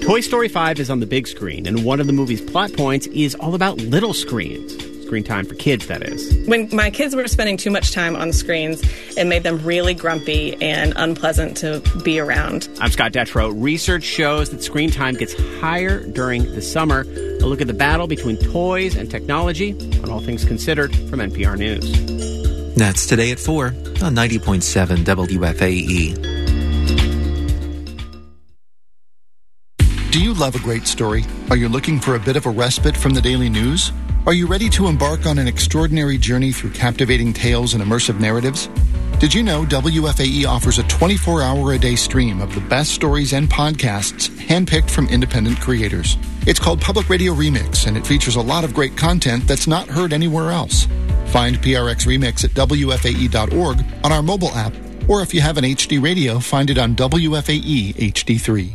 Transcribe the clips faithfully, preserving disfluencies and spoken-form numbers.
Toy Story five is on the big screen, and one of the movie's plot points is all about little screens. Screen time for kids, that is. When my kids were spending too much time on screens, it made them really grumpy and unpleasant to be around. I'm Scott Detrow. Research shows that screen time gets higher during the summer. A look at the battle between toys and technology on All Things Considered from N P R News. That's Today at four on ninety point seven W F A E. Do you love a great story? Are you looking for a bit of a respite from the daily news? Are you ready to embark on an extraordinary journey through captivating tales and immersive narratives? Did you know W F A E offers a twenty-four hour a day stream of the best stories and podcasts handpicked from independent creators? It's called Public Radio Remix, and it features a lot of great content that's not heard anywhere else. Find P R X Remix at W F A E dot org on our mobile app, or if you have an H D radio, find it on W F A E H D three.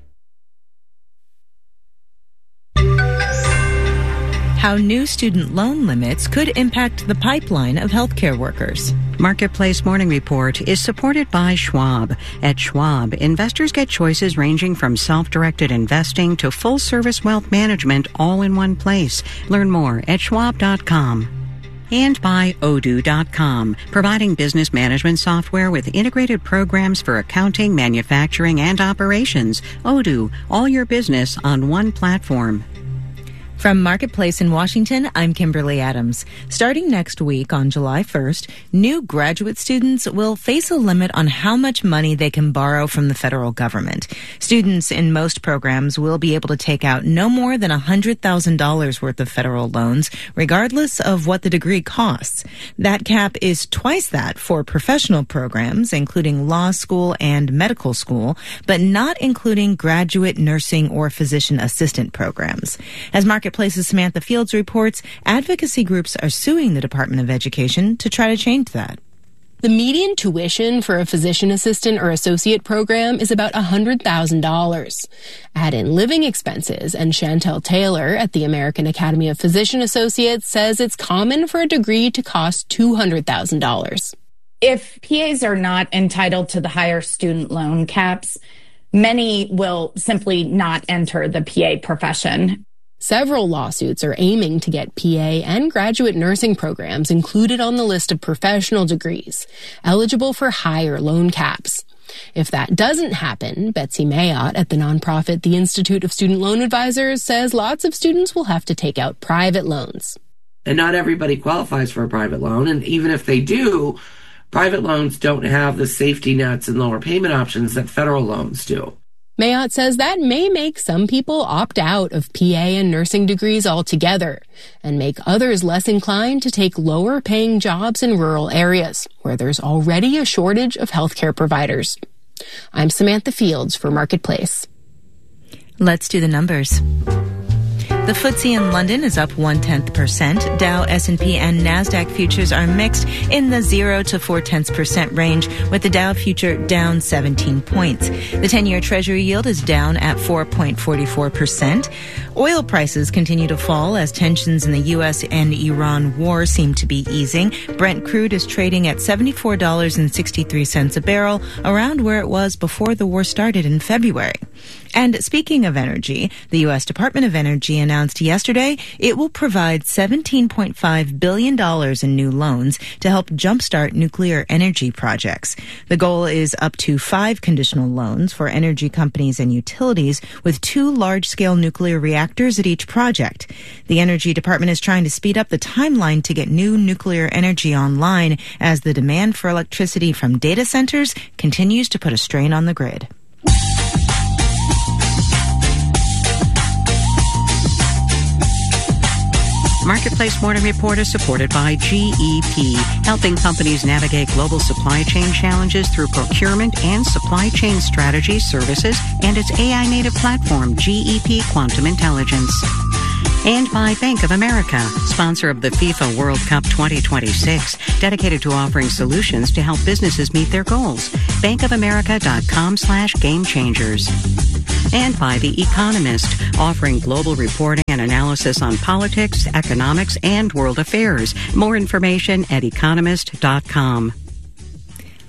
How new student loan limits could impact the pipeline of healthcare workers. Marketplace Morning Report is supported by Schwab. At Schwab, investors get choices ranging from self-directed investing to full-service wealth management all in one place. Learn more at schwab dot com. And by Odoo dot com, providing business management software with integrated programs for accounting, manufacturing, and operations. Odoo, all your business on one platform. From Marketplace in Washington, I'm Kimberly Adams. Starting next week on July first, new graduate students will face a limit on how much money they can borrow from the federal government. Students in most programs will be able to take out no more than one hundred thousand dollars worth of federal loans, regardless of what the degree costs. That cap is twice that for professional programs, including law school and medical school, but not including graduate nursing or physician assistant programs. As Marketplace's Samantha Fields reports, advocacy groups are suing the Department of Education to try to change that. The median tuition for a physician assistant or associate program is about one hundred thousand dollars. Add in living expenses, and Chantel Taylor at the American Academy of Physician Associates says it's common for a degree to cost two hundred thousand dollars. If P As are not entitled to the higher student loan caps, many will simply not enter the P A profession. Several lawsuits are aiming to get P A and graduate nursing programs included on the list of professional degrees, eligible for higher loan caps. If that doesn't happen, Betsy Mayotte at the nonprofit The Institute of Student Loan Advisors says lots of students will have to take out private loans. And not everybody qualifies for a private loan, and even if they do, private loans don't have the safety nets and lower payment options that federal loans do. Mayotte says that may make some people opt out of P A and nursing degrees altogether and make others less inclined to take lower-paying jobs in rural areas where there's already a shortage of healthcare providers. I'm Samantha Fields for Marketplace. Let's do the numbers. The F T S E in London is up one-tenth percent. Dow, S and P, and NASDAQ futures are mixed in the zero to four-tenths percent range, with the Dow future down seventeen points. The ten-year Treasury yield is down at four point four four percent. Oil prices continue to fall as tensions in the U S and Iran war seem to be easing. Brent crude is trading at seventy-four dollars and sixty-three cents a barrel, around where it was before the war started in February. And speaking of energy, the U S Department of Energy announced yesterday it will provide seventeen point five billion dollars in new loans to help jumpstart nuclear energy projects. The goal is up to five conditional loans for energy companies and utilities with two large-scale nuclear reactors at each project. The Energy Department is trying to speed up the timeline to get new nuclear energy online as the demand for electricity from data centers continues to put a strain on the grid. Marketplace Morning Report is supported by G E P, helping companies navigate global supply chain challenges through procurement and supply chain strategy services, and its A I-native platform, G E P Quantum Intelligence. And by Bank of America, sponsor of the FIFA World Cup twenty twenty-six, dedicated to offering solutions to help businesses meet their goals. bankofamerica.com slash game changers. And by The Economist, offering global reporting and analysis on politics, economics, and world affairs. More information at economist dot com.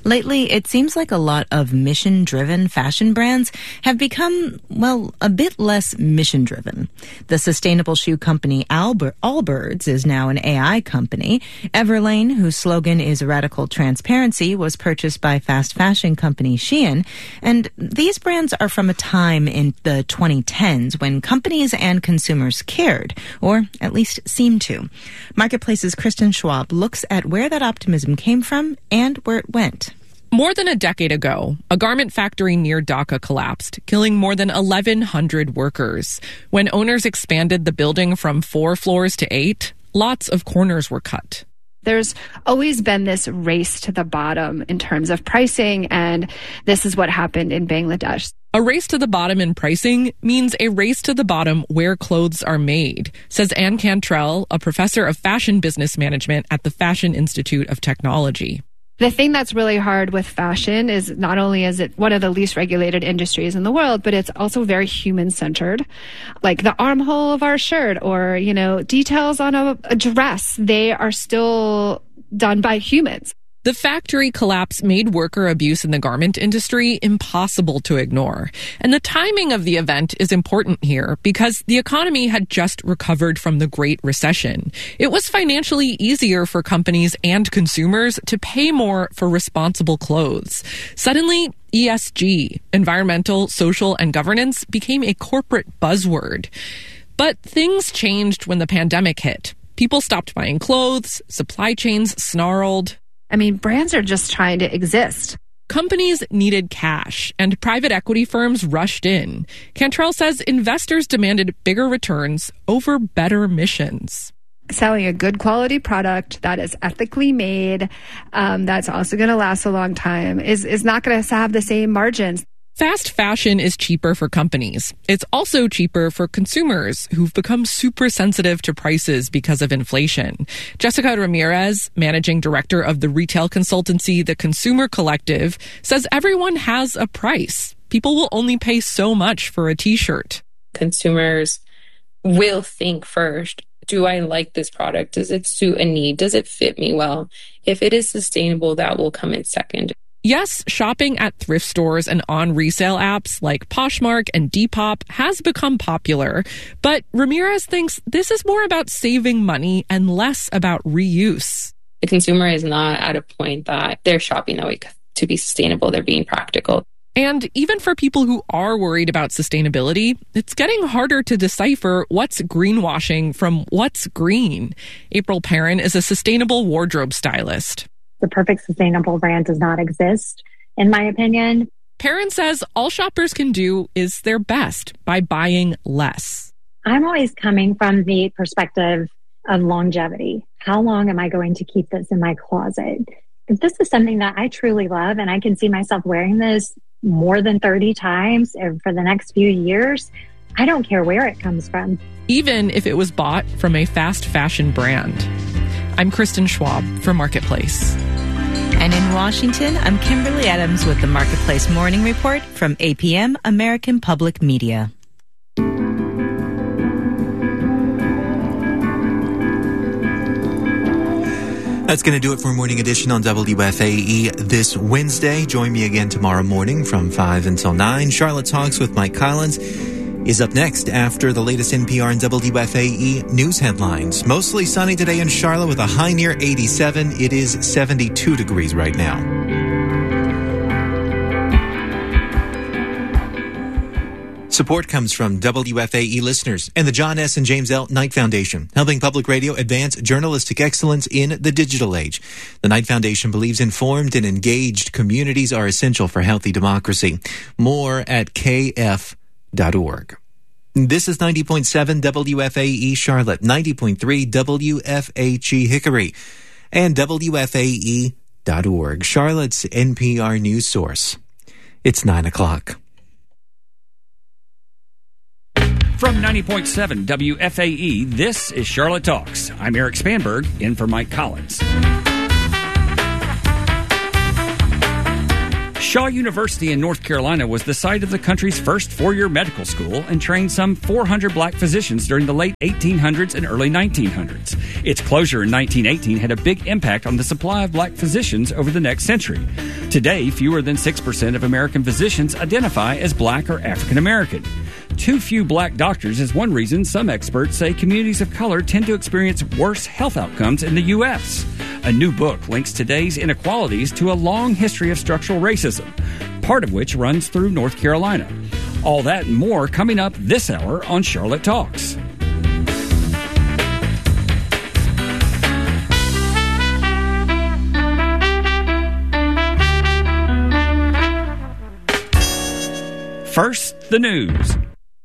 Lately, it seems like a lot of mission-driven fashion brands have become, well, a bit less mission-driven. The sustainable shoe company Albert, Allbirds is now an A I company. Everlane, whose slogan is radical transparency, was purchased by fast fashion company Shein. And these brands are from a time in the twenty tens when companies and consumers cared, or at least seemed to. Marketplace's Kristen Schwab looks at where that optimism came from and where it went. More than a decade ago, a garment factory near Dhaka collapsed, killing more than eleven hundred workers. When owners expanded the building from four floors to eight, lots of corners were cut. There's always been this race to the bottom in terms of pricing, and this is what happened in Bangladesh. A race to the bottom in pricing means a race to the bottom where clothes are made, says Anne Cantrell, a professor of fashion business management at the Fashion Institute of Technology. The thing that's really hard with fashion is not only is it one of the least regulated industries in the world, but it's also very human-centered. Like the armhole of our shirt or, you know, details on a, a dress, they are still done by humans. The factory collapse made worker abuse in the garment industry impossible to ignore. And the timing of the event is important here because the economy had just recovered from the Great Recession. It was financially easier for companies and consumers to pay more for responsible clothes. Suddenly, E S G, environmental, social, and governance, became a corporate buzzword. But things changed when the pandemic hit. People stopped buying clothes, supply chains snarled. I mean, brands are just trying to exist. Companies needed cash, and private equity firms rushed in. Cantrell says investors demanded bigger returns over better missions. Selling a good quality product that is ethically made, um, that's also going to last a long time, is, is not going to have the same margins. Fast fashion is cheaper for companies. It's also cheaper for consumers who've become super sensitive to prices because of inflation. Jessica Ramirez, managing director of the retail consultancy The Consumer Collective, says everyone has a price. People will only pay so much for a t-shirt. Consumers will think first, do I like this product? Does it suit a need? Does it fit me well? If it is sustainable, that will come in second. Yes, shopping at thrift stores and on resale apps like Poshmark and Depop has become popular, but Ramirez thinks this is more about saving money and less about reuse. The consumer is not at a point that they're shopping that way to be sustainable. They're being practical. And even for people who are worried about sustainability, it's getting harder to decipher what's greenwashing from what's green. April Perrin is a sustainable wardrobe stylist. The perfect sustainable brand does not exist, in my opinion. Perrin says all shoppers can do is their best by buying less. I'm always coming from the perspective of longevity. How long am I going to keep this in my closet? If this is something that I truly love and I can see myself wearing this more than thirty times for the next few years, I don't care where it comes from. Even if it was bought from a fast fashion brand. I'm Kristen Schwab for Marketplace. And in Washington, I'm Kimberly Adams with the Marketplace Morning Report from A P M, American Public Media. That's going to do it for Morning Edition on W F A E this Wednesday. Join me again tomorrow morning from five until nine. Charlotte Talks with Mike Collins is up next after the latest N P R and W F A E news headlines. Mostly sunny today in Charlotte with a high near eighty-seven. It is seventy-two degrees right now. Support comes from W F A E listeners and the John S. and James L. Knight Foundation, helping public radio advance journalistic excellence in the digital age. The Knight Foundation believes informed and engaged communities are essential for healthy democracy. More at K F dot org. This is ninety point seven W F A E Charlotte, ninety point three W F H E Hickory, and W F A E dot org, Charlotte's N P R news source. It's nine o'clock. From ninety point seven W F A E, this is Charlotte Talks. I'm Eric Spanberg, in for Mike Collins. Shaw University in North Carolina was the site of the country's first four-year medical school and trained some four hundred black physicians during the late eighteen hundreds and early nineteen hundreds. Its closure in nineteen eighteen had a big impact on the supply of black physicians over the next century. Today, fewer than six percent of American physicians identify as black or African American. Too few black doctors is one reason some experts say communities of color tend to experience worse health outcomes in the U S. A new book links today's inequalities to a long history of structural racism, part of which runs through North Carolina. All that and more coming up this hour on Charlotte Talks. First, the news.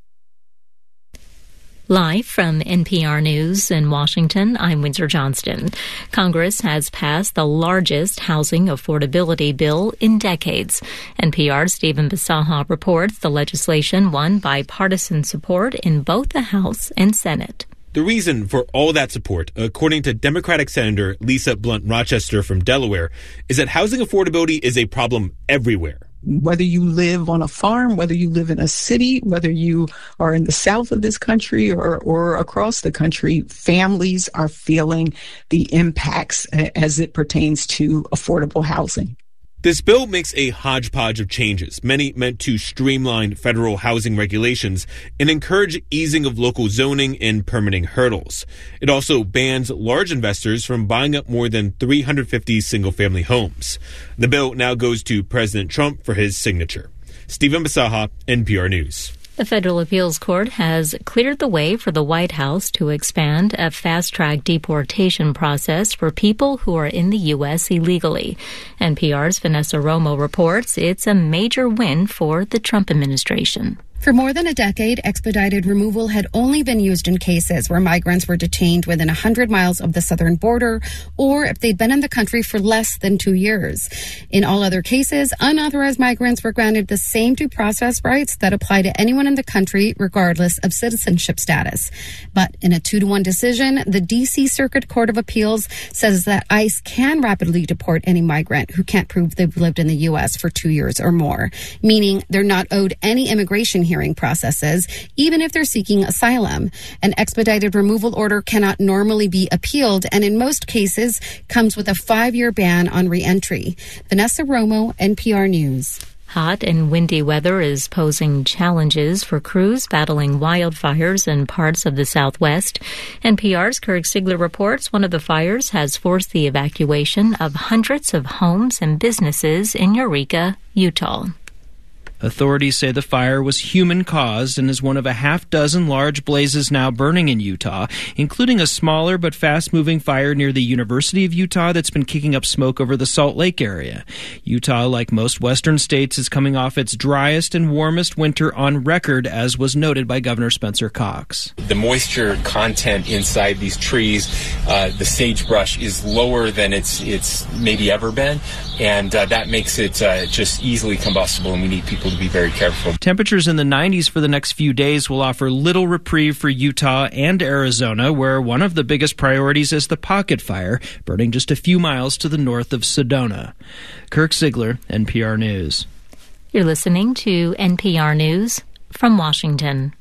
Live from N P R News in Washington, I'm Windsor Johnston. Congress has passed the largest housing affordability bill in decades. N P R's Stephen Bisaha reports the legislation won bipartisan support in both the House and Senate. The reason for all that support, according to Democratic Senator Lisa Blunt Rochester from Delaware, is that housing affordability is a problem everywhere. Whether you live on a farm, whether you live in a city, whether you are in the south of this country or, or across the country, families are feeling the impacts as it pertains to affordable housing. This bill makes a hodgepodge of changes, many meant to streamline federal housing regulations and encourage easing of local zoning and permitting hurdles. It also bans large investors from buying up more than three hundred fifty single-family homes. The bill now goes to President Trump for his signature. Stephen Bisaha, N P R News. The Federal Appeals Court has cleared the way for the White House to expand a fast-track deportation process for people who are in the U S illegally. N P R's Vanessa Romo reports it's a major win for the Trump administration. For more than a decade, expedited removal had only been used in cases where migrants were detained within one hundred miles of the southern border or if they'd been in the country for less than two years. In all other cases, unauthorized migrants were granted the same due process rights that apply to anyone in the country, regardless of citizenship status. But in a two to one decision, the D C Circuit Court of Appeals says that ICE can rapidly deport any migrant who can't prove they've lived in the U S for two years or more, meaning they're not owed any immigration hearing processes, even if they're seeking asylum. An expedited removal order cannot normally be appealed and in most cases comes with a five-year ban on re-entry. Vanessa Romo, N P R News. Hot and windy weather is posing challenges for crews battling wildfires in parts of the Southwest. N P R's Kirk Sigler reports one of the fires has forced the evacuation of hundreds of homes and businesses in Eureka, Utah. Authorities say the fire was human-caused and is one of a half-dozen large blazes now burning in Utah, including a smaller but fast-moving fire near the University of Utah that's been kicking up smoke over the Salt Lake area. Utah, like most western states, is coming off its driest and warmest winter on record, as was noted by Governor Spencer Cox. The moisture content inside these trees, uh, the sagebrush, is lower than it's it's maybe ever been, and uh, that makes it uh, just easily combustible, and we need people to be very careful. Temperatures in the nineties for the next few days will offer little reprieve for Utah and Arizona, where one of the biggest priorities is the Pocket Fire, burning just a few miles to the north of Sedona. Kirk Sigler, N P R News. You're listening to N P R News from Washington.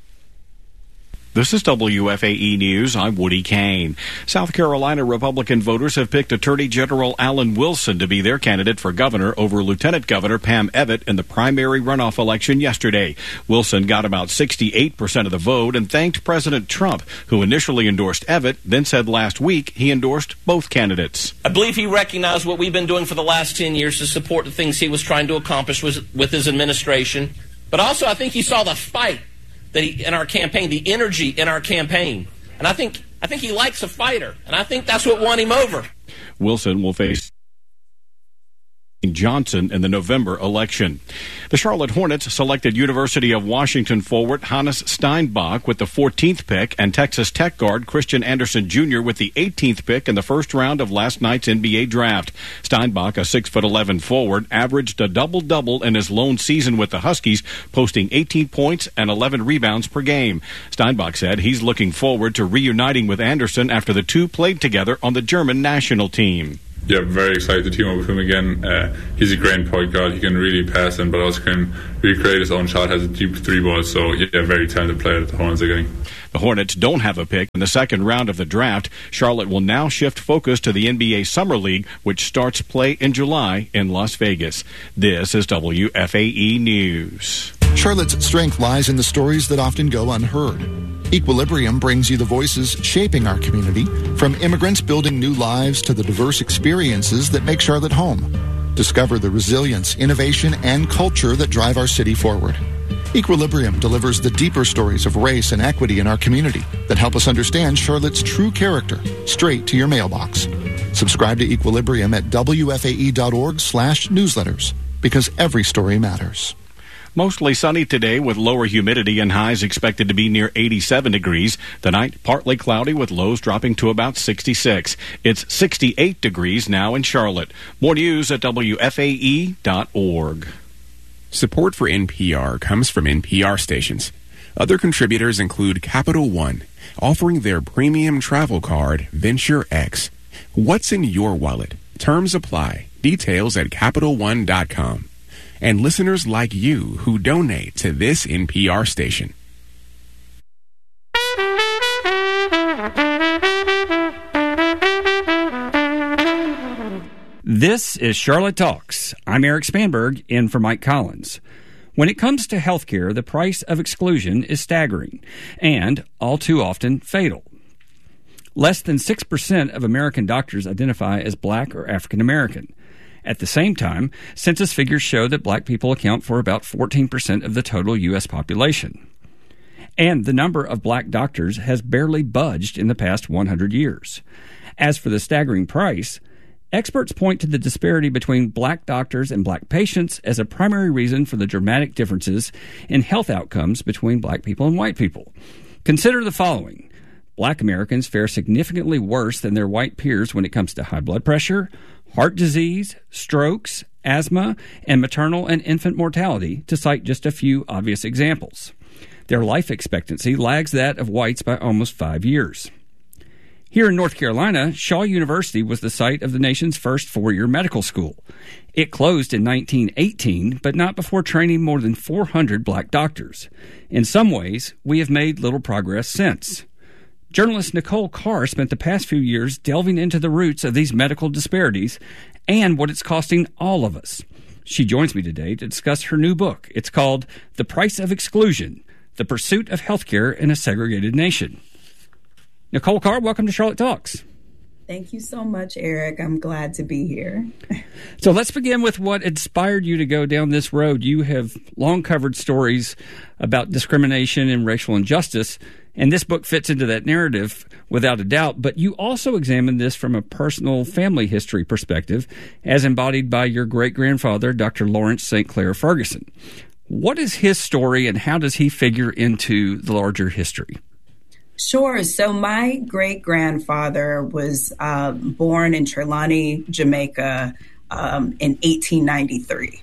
This is W F A E News. I'm Woody Kane. South Carolina Republican voters have picked Attorney General Alan Wilson to be their candidate for governor over Lieutenant Governor Pam Evatt in the primary runoff election yesterday. Wilson got about sixty-eight percent of the vote and thanked President Trump, who initially endorsed Evatt, then said last week he endorsed both candidates. I believe he recognized what we've been doing for the last ten years to support the things he was trying to accomplish with, with his administration. But also I think he saw the fight that he, in our campaign, the energy in our campaign. And I think I think he likes a fighter, and I think that's what won him over. Wilson will face Johnson in the November election. The Charlotte Hornets selected University of Washington forward Hannes Steinbach with the fourteenth pick and Texas Tech guard Christian Anderson Junior with the eighteenth pick in the first round of last night's N B A draft. Steinbach, a six foot eleven forward, averaged a double-double in his lone season with the Huskies, posting eighteen points and eleven rebounds per game. Steinbach said he's looking forward to reuniting with Anderson after the two played together on the German national team. Yeah, very excited to team up with him again. Uh, he's a great point guard. He can really pass in, but also can really create his own shot, has a deep three ball. So, yeah, very talented player that the Hornets are getting. The Hornets don't have a pick in the second round of the draft. Charlotte will now shift focus to the N B A Summer League, which starts play in July in Las Vegas. This is W F A E News. Charlotte's strength lies in the stories that often go unheard. Equilibrium brings you the voices shaping our community, from immigrants building new lives to the diverse experiences that make Charlotte home. Discover the resilience, innovation, and culture that drive our city forward. Equilibrium delivers the deeper stories of race and equity in our community that help us understand Charlotte's true character straight to your mailbox. Subscribe to Equilibrium at W F A E dot org slash newsletters, because every story matters. Mostly sunny today with lower humidity and highs expected to be near eighty-seven degrees. Tonight, partly cloudy with lows dropping to about sixty-six. It's sixty-eight degrees now in Charlotte. More news at W F A E dot org. Support for N P R comes from N P R stations. Other contributors include Capital One, offering their premium travel card, Venture X. What's in your wallet? Terms apply. Details at Capital One dot com. And listeners like you who donate to this N P R station. This is Charlotte Talks. I'm Eric Spanberg, in for Mike Collins. When it comes to healthcare, the price of exclusion is staggering and, all too often, fatal. Less than six percent of American doctors identify as Black or African American. At the same time, census figures show that Black people account for about fourteen percent of the total U S population. And the number of Black doctors has barely budged in the past one hundred years. As for the staggering price, experts point to the disparity between Black doctors and Black patients as a primary reason for the dramatic differences in health outcomes between Black people and white people. Consider the following. Black Americans fare significantly worse than their white peers when it comes to high blood pressure, heart disease, strokes, asthma, and maternal and infant mortality, to cite just a few obvious examples. Their life expectancy lags that of whites by almost five years. Here in North Carolina, Shaw University was the site of the nation's first four-year medical school. It closed in nineteen eighteen, but not before training more than four hundred Black doctors. In some ways, we have made little progress since. Journalist Nicole Carr spent the past few years delving into the roots of these medical disparities and what it's costing all of us. She joins me today to discuss her new book. It's called The Price of Exclusion, The Pursuit of Healthcare in a Segregated Nation. Nicole Carr, welcome to Charlotte Talks. Thank you so much, Eric. I'm glad to be here. So let's begin with what inspired you to go down this road. You have long covered stories about discrimination and racial injustice, and this book fits into that narrative without a doubt. But you also examine this from a personal family history perspective, as embodied by your great-grandfather, Doctor Lawrence Saint Clair Ferguson. What is his story, and how does he figure into the larger history? Sure. So my great-grandfather was uh, born in Trelawney, Jamaica um, in eighteen ninety-three.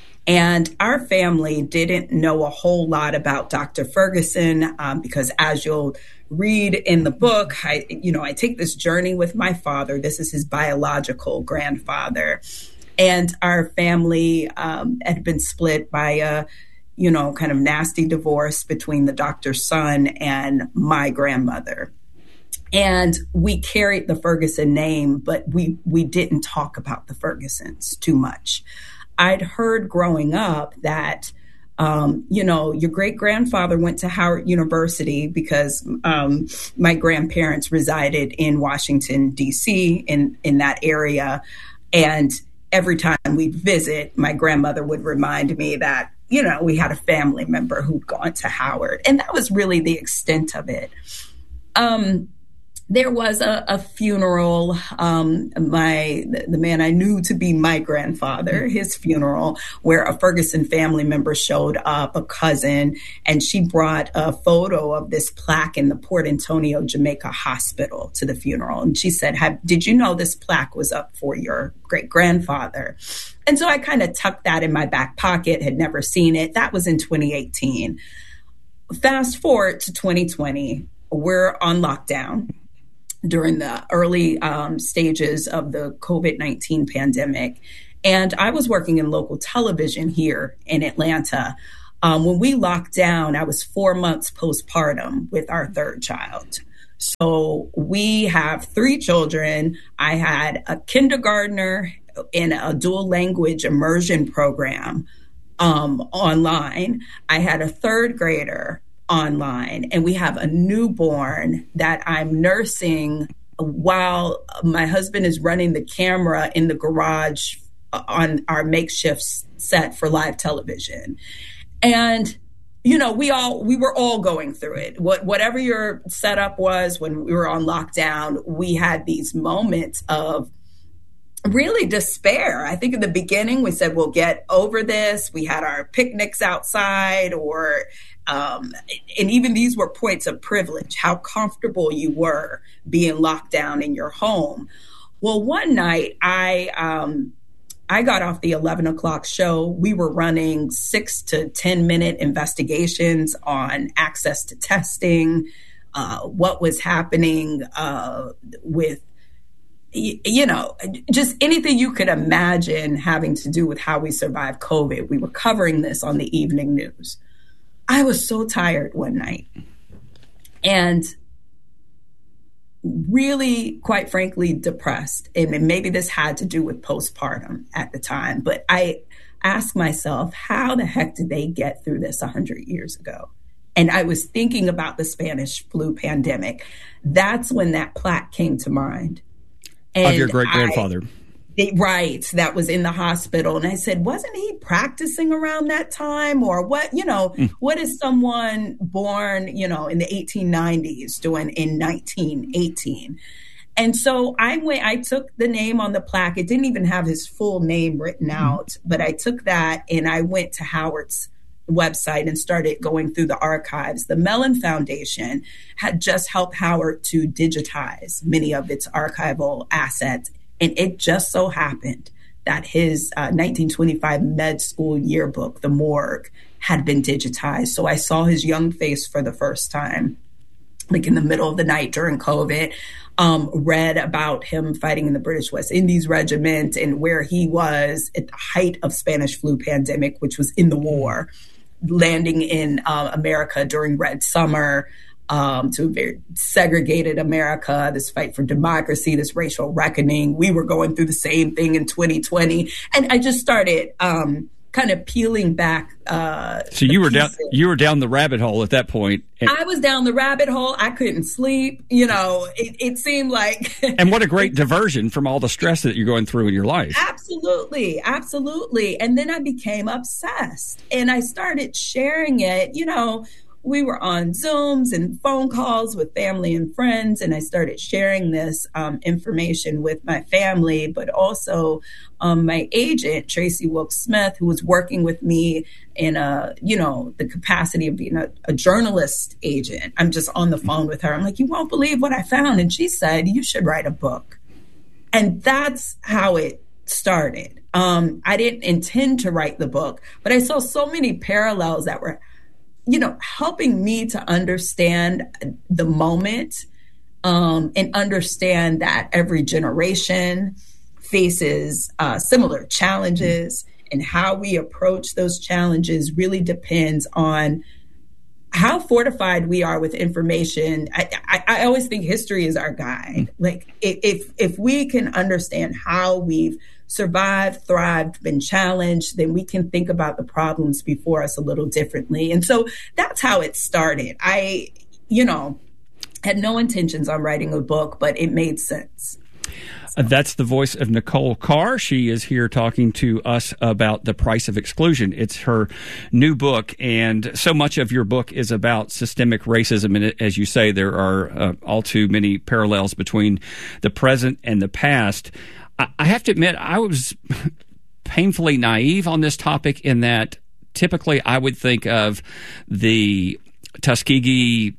And our family didn't know a whole lot about Doctor Ferguson um, because, as you'll read in the book, I, you know, I take this journey with my father. This is his biological grandfather. And our family um, had been split by a you know, kind of nasty divorce between the doctor's son and my grandmother. And we carried the Ferguson name, but we, we didn't talk about the Fergusons too much. I'd heard growing up that, um, you know, your great-grandfather went to Howard University because um, my grandparents resided in Washington, D C, in, in that area. And every time we'd visit, my grandmother would remind me that, you know, we had a family member who'd gone to Howard, and that was really the extent of it. Um, there was a, a funeral, um, my the, the man I knew to be my grandfather, his funeral, where a Ferguson family member showed up, a cousin, and she brought a photo of this plaque in the Port Antonio, Jamaica hospital to the funeral. And she said, Have, did you know this plaque was up for your great-grandfather? And so I kind of tucked that in my back pocket, had never seen it. That was in twenty eighteen. Fast forward to twenty twenty, we're on lockdown. during the early um, stages of the COVID nineteen pandemic. And I was working in local television here in Atlanta. Um, when we locked down, I was four months postpartum with our third child. So we have three children. I had a kindergartner in a dual language immersion program um, online. I had a third grader online, and we have a newborn that I'm nursing while my husband is running the camera in the garage on our makeshift set for live television. And, you know, we all, we were all going through it. What, whatever your setup was when we were on lockdown, we had these moments of really despair. I think in the beginning we said, we'll get over this. We had our picnics outside, or, um, and even these were points of privilege, how comfortable you were being locked down in your home. Well, one night I, um, I got off the eleven o'clock show. We were running six to ten minute investigations on access to testing, uh, what was happening uh, with, you know, just anything you could imagine having to do with how we survived COVID. We were covering this on the evening news. I was so tired one night, and really, quite frankly, depressed. And maybe this had to do with postpartum at the time. But I asked myself, how the heck did they get through this one hundred years ago? And I was thinking about the Spanish flu pandemic. That's when that plaque came to mind. And of your great-grandfather. I, they, right. That was in the hospital. And I said, wasn't he practicing around that time? Or what, you know, mm. what is someone born, you know, in the eighteen nineties doing in nineteen eighteen? And so I went, I took the name on the plaque. It didn't even have his full name written out, mm. but I took that and I went to Howard's website and started going through the archives. The Mellon Foundation had just helped Howard to digitize many of its archival assets. And it just so happened that his uh, nineteen twenty-five med school yearbook, The Morgue, had been digitized. So I saw his young face for the first time, like in the middle of the night during COVID, um, read about him fighting in the British West Indies Regiment and where he was at the height of Spanish flu pandemic, which was in the war, landing in uh, America during Red Summer, Um, to a very segregated America, this fight for democracy, this racial reckoning. We were going through the same thing in twenty twenty. And I just started um, kind of peeling back. Uh, so you were down, you were down the rabbit hole at that point. And I was down the rabbit hole. I couldn't sleep. You know, it, it seemed like. And what a great diversion from all the stress that you're going through in your life. Absolutely. Absolutely. And then I became obsessed and I started sharing it, you know. We were on Zooms and phone calls with family and friends, and I started sharing this um, information with my family, but also um, my agent, Tracy Wilkes-Smith, who was working with me in a, you know, the capacity of being a, a journalist agent. I'm just on the phone with her. I'm like, you won't believe what I found. And she said, you should write a book. And that's how it started. Um, I didn't intend to write the book, but I saw so many parallels that were, you know, helping me to understand the moment um, and understand that every generation faces uh, similar challenges, and how we approach those challenges really depends on how fortified we are with information. I, I, I always think history is our guide. Like if if we can understand how we've survived, thrived, been challenged, then we can think about the problems before us a little differently. And so that's how it started. I, you know, had no intentions on writing a book, but it made sense. Uh, that's the voice of Nicole Carr. She is here talking to us about The Price of Exclusion. It's her new book, and so much of your book is about systemic racism. And as you say, there are uh, all too many parallels between the present and the past. I, I have to admit, I was painfully naive on this topic in that typically I would think of the Tuskegee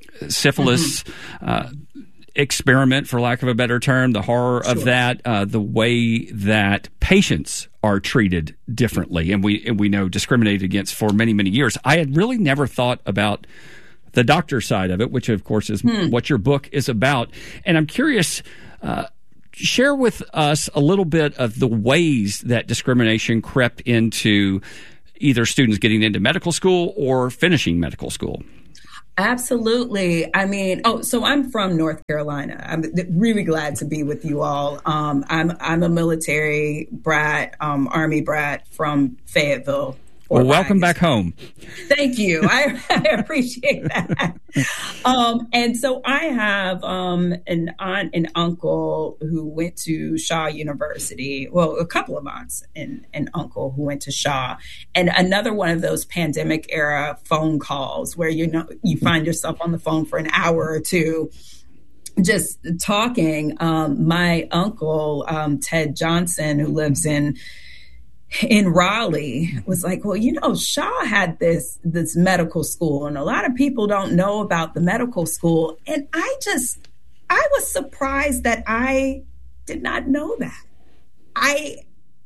syphilis mm-hmm. uh, experiment, for lack of a better term, the horror sure. of that, uh, the way that patients are treated differently, and we and we know discriminated against for many, many years. I had really never thought about the doctor side of it, which of course is hmm. what your book is about. And I'm curious, uh, share with us a little bit of the ways that discrimination crept into either students getting into medical school or finishing medical school. Absolutely. I mean, oh, so I'm from North Carolina. I'm really glad to be with you all. Um, I'm I'm a military brat, um, Army brat from Fayetteville. Well, welcome back home. Thank you. I, I appreciate that. Um, and so I have um, an aunt and uncle who went to Shaw University. Well, a couple of aunts and an uncle who went to Shaw. And another one of those pandemic era phone calls where, you know, you find yourself on the phone for an hour or two just talking. Um, my uncle, um, Ted Johnson, who lives in in Raleigh, was like, well, you know, Shaw had this this medical school, and a lot of people don't know about the medical school. And I just, I was surprised that I did not know that. I,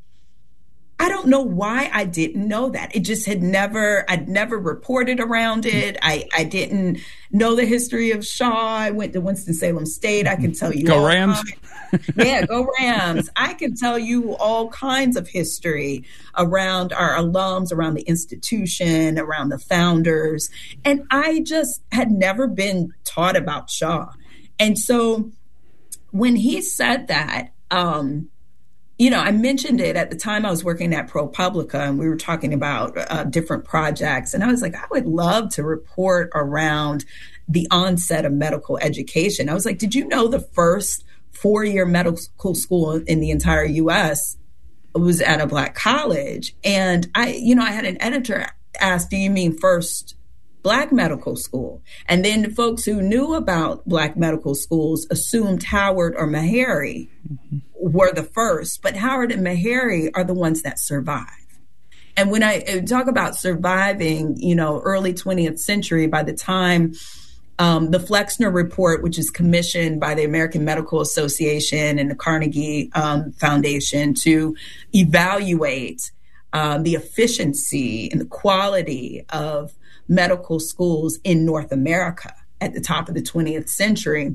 I don't know why I didn't know that. It just had never, I'd never reported around it. I, I didn't know the history of Shaw. I went to Winston-Salem State. I can tell you. Go all Rams. Yeah, go Rams. I can tell you all kinds of history around our alums, around the institution, around the founders. And I just had never been taught about Shaw. And so when he said that, um, you know, I mentioned it at the time I was working at ProPublica, and we were talking about uh, different projects. And I was like, I would love to report around the onset of medical education. I was like, did you know the first four-year medical school in the entire U S was at a Black college? And I, you know, I had an editor ask, do you mean first Black medical school? And then the folks who knew about Black medical schools assumed Howard or Meharry mm-hmm. were the first, but Howard and Meharry are the ones that survive. And when I talk about surviving, you know, early twentieth century, by the time Um, the Flexner Report, which is commissioned by the American Medical Association and the Carnegie um, Foundation to evaluate uh, the efficiency and the quality of medical schools in North America at the top of the twentieth century.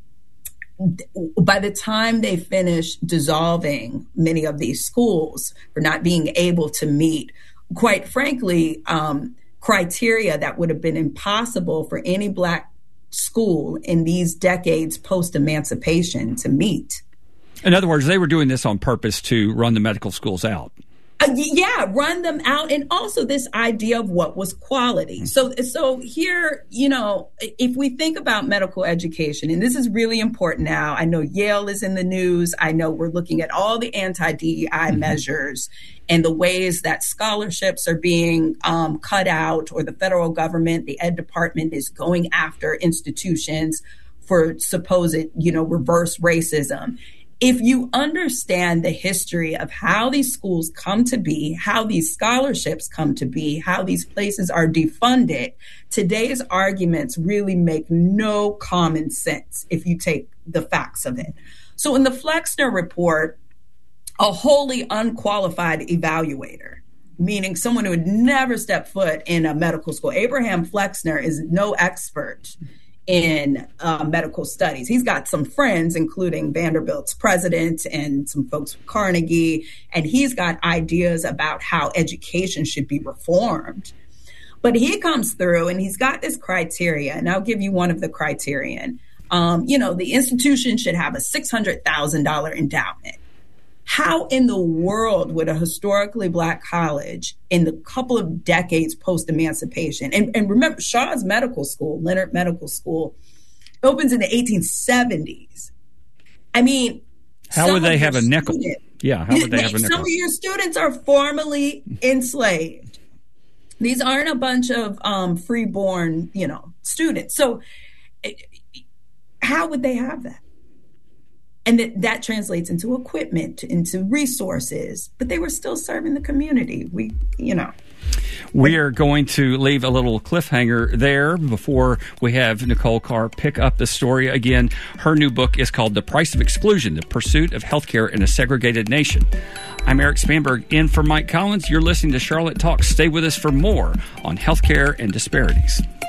By the time they finished dissolving many of these schools for not being able to meet, quite frankly, um, criteria that would have been impossible for any Black school in these decades post-emancipation to meet. In other words, they were doing this on purpose to run the medical schools out. Uh, yeah, run them out. And also this idea of what was quality. So, so here, you know, if we think about medical education, and this is really important now, I know Yale is in the news. I know we're looking at all the anti-D E I mm-hmm. measures and the ways that scholarships are being um, cut out, or the federal government, the Ed Department is going after institutions for supposed, you know, reverse racism. If you understand the history of how these schools come to be, how these scholarships come to be, how these places are defunded, today's arguments really make no common sense if you take the facts of it. So in the Flexner Report, a wholly unqualified evaluator, meaning someone who had never stepped foot in a medical school. Abraham Flexner is no expert in uh, medical studies. He's got some friends, including Vanderbilt's president and some folks from Carnegie, and he's got ideas about how education should be reformed. But he comes through and he's got this criteria, and I'll give you one of the criterion. Um, you know, the institution should have a six hundred thousand dollars endowment. How in the world would a historically Black college in the couple of decades post-emancipation, and, and remember, Shaw's Medical School, Leonard Medical School, opens in the eighteen seventies. I mean, how would they have a nickel? Students, yeah, how would they have a nickel? Some of your students are formally enslaved. These aren't a bunch of um, freeborn, you know, students. So how would they have that? And that, that translates into equipment, into resources, but they were still serving the community. We, you know. We are going to leave a little cliffhanger there before we have Nicole Carr pick up the story again. Her new book is called The Price of Exclusion, The Pursuit of Healthcare in a Segregated Nation. I'm Eric Spanberg, in for Mike Collins. You're listening to Charlotte Talks. Stay with us for more on healthcare and disparities.